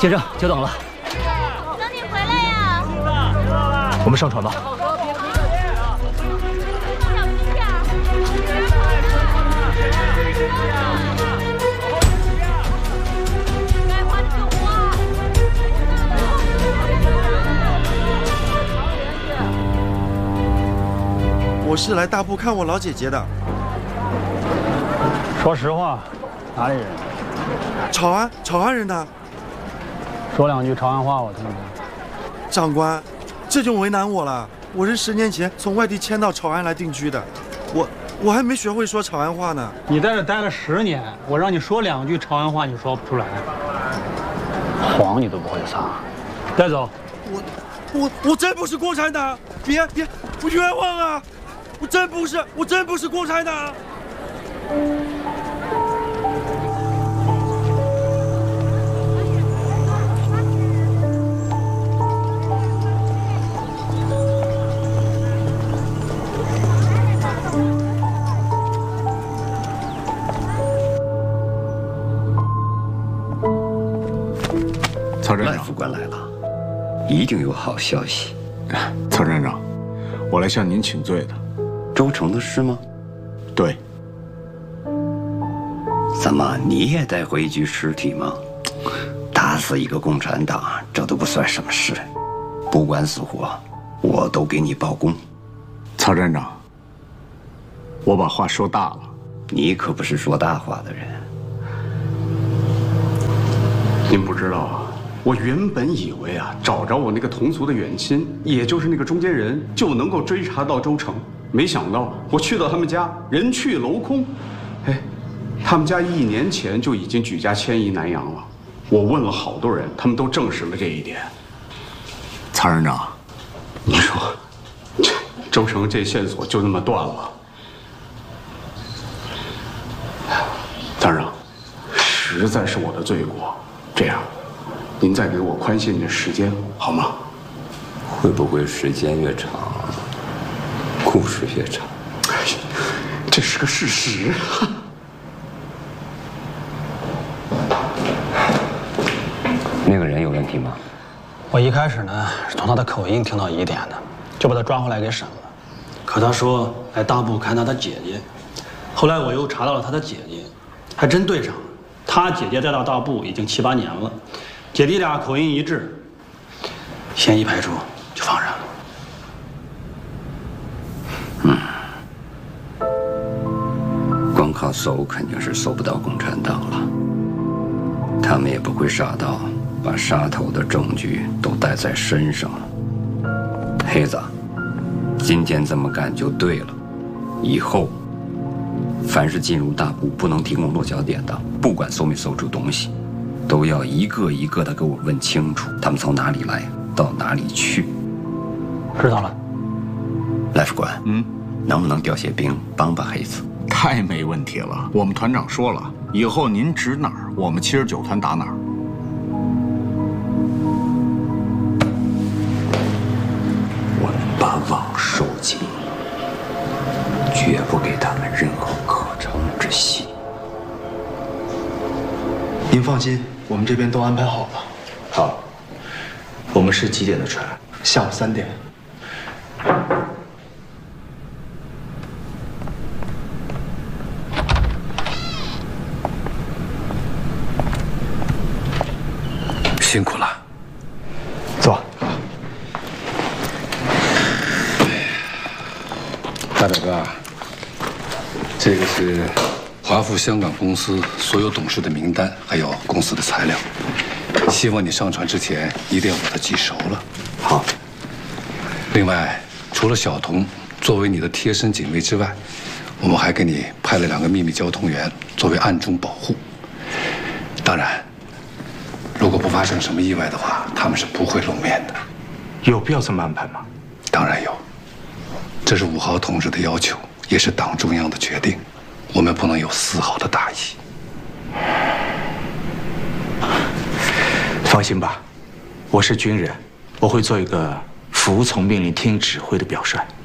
先生，久等了。 等你回来呀。 我们上船吧。 该花的就花。 我是来大埔看我老姐姐的。 说实话，哪里人？ 潮安人的。 说两句潮安话我听听。 长官，这就为难我了。我是10年前从外地迁到潮安来定居的，我还没学会说潮安话呢。 你在这待了10年，我让你说2句潮安话，你说不出来，谎你都不会撒。带走。 我真不是共产党，别，我冤枉啊！我真不是共产党。 曹站长， 赖副官来了，一定有好消息。 曹站长，我来向您请罪的。 周成的事吗？ 对。 怎么你也带回一具尸体吗？打死一个共产党，这都不算什么事。不管死活，我都给你报功。 曹站长，我把话说大了。 你可不是说大话的人。 您不知道啊。我原本以为啊，找着我那个同族的远亲，也就是那个中间人，就能够追查到周成。没想到我去到他们家，人去楼空。哎，他们家1年前就已经举家迁移南阳了。我问了好多人，他们都证实了这一点。 曹站长， 你说，周成这线索就那么断了？曹站长，实在是我的罪过。这样。您再给我宽些你的时间好吗？ 会不会时间越长，故事越长？ 这是个事实。 那个人有问题吗？ 我一开始呢是从他的口音听到疑点的，就把他抓回来给审了。可他说来大埔看他的姐姐，后来我又查到了他的姐姐，还真对上了。他姐姐再到大埔已经7、8年了。姐弟俩口音一致，嫌疑排除，就放人了。光靠搜肯定是搜不到共产党了，他们也不会傻到把杀头的证据都带在身上。黑子，今天这么干就对了，以后凡是进入大埔不能提供落脚点的，不管搜没搜出东西。都要一个一个的给我问清楚，他们从哪里来，到哪里去。 知道了。 赖副官，能不能调些兵帮帮黑子？ 太没问题了。我们团长说了，以后您指哪儿，我们79团打哪儿。 我们把网收紧，绝不给他们任何可乘之隙。 您放心，我们这边都安排好了。 好， 我们是几点的船？下午3点。 辛苦了。 坐。 大表哥，这个是华富香港公司所有董事的名单，还有公司的材料。希望你上船之前一定要把它记熟了。 好。 另外，除了小童作为你的贴身警卫之外，我们还给你派了2个秘密交通员作为暗中保护。当然，如果不发生什么意外的话，他们是不会露面的。 有必要这么安排吗？ 当然有，这是5号同志的要求，也是党中央的决定，我们不能有丝毫的大意。 放心吧，我是军人，我会做一个服从命令、听指挥的表率。